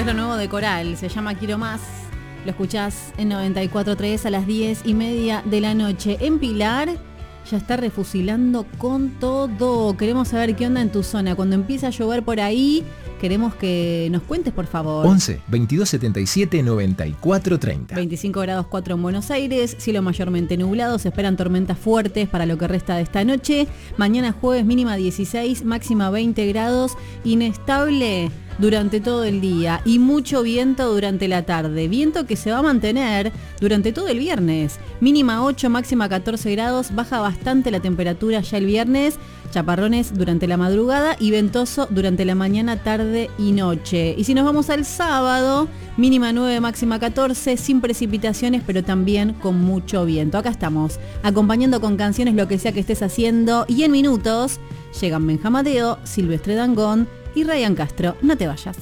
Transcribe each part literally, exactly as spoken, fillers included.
lo nuevo de Coral, se llama Quiero Más. Lo escuchás en noventa y cuatro punto tres a las diez y media de la noche. En Pilar ya está refusilando con todo. Queremos saber qué onda en tu zona. Cuando empieza a llover por ahí, queremos que nos cuentes, por favor. once, veintidós setenta y siete, noventa y cuatro treinta. veinticinco grados cuatro en Buenos Aires, cielo mayormente nublado, se esperan tormentas fuertes para lo que resta de esta noche. Mañana jueves mínima dieciséis, máxima veinte grados, inestable durante todo el día y mucho viento durante la tarde. Viento que se va a mantener durante todo el viernes. Mínima ocho, máxima catorce grados, baja bastante la temperatura ya el viernes. Chaparrones durante la madrugada y ventoso durante la mañana, tarde y noche. Y si nos vamos al sábado, mínima nueve, máxima catorce, sin precipitaciones, pero también con mucho viento. Acá estamos, acompañando con canciones lo que sea que estés haciendo. Y en minutos llegan Benja Mateo, Silvestre Dangond y Ryan Castro. No te vayas.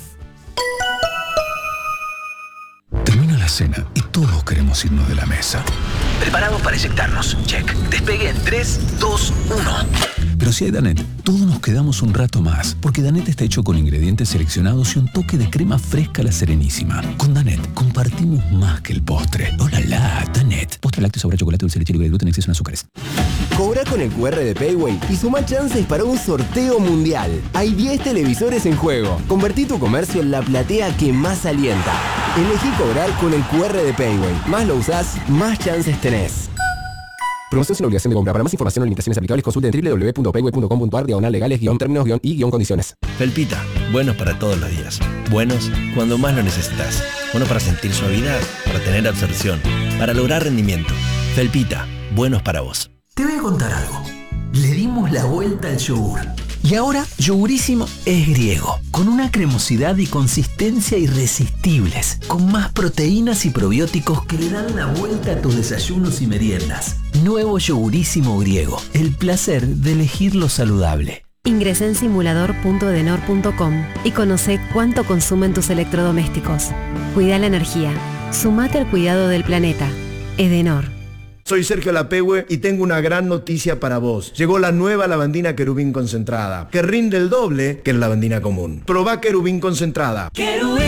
Termina la cena y todos queremos irnos de la mesa. Preparados para eyectarnos. Check. Despegue en tres, dos, uno. Pero si hay Danette, todos nos quedamos un rato más, porque Danette está hecho con ingredientes seleccionados y un toque de crema fresca a la Serenísima. Con Danette compartimos más que el postre. ¡Hola, la! Danette. Postre lácteo, sabor a chocolate, dulce de leche libre de gluten, exceso en azúcares. Cobra con el cu erre de Payway y suma chances para un sorteo mundial. Hay diez televisores en juego. Convertí tu comercio en la platea que más alienta. Elegí cobrar con el cu erre de Payway. Más lo usás, más chances tenés. Promoción sin obligación de compra. Para más información o limitaciones aplicables, consulte en doble u doble u doble u punto payway punto com punto a r diagonal legales guión términos guión y guión condiciones. Felpita, buenos para todos los días. Buenos cuando más lo necesitas. Buenos para sentir suavidad, para tener absorción, para lograr rendimiento. Felpita, buenos para vos. Te voy a contar algo. Le dimos la vuelta al yogur. Y ahora, Yogurísimo es griego, con una cremosidad y consistencia irresistibles, con más proteínas y probióticos que le dan la vuelta a tus desayunos y meriendas. Nuevo Yogurísimo griego, el placer de elegir lo saludable. Ingresa en simulador punto edenor punto com y conoce cuánto consumen tus electrodomésticos. Cuida la energía. Sumate al cuidado del planeta. Edenor. Soy Sergio Lapehue y tengo una gran noticia para vos. Llegó la nueva lavandina Querubín concentrada, que rinde el doble que la lavandina común. Probá Querubín concentrada. ¡Querubín!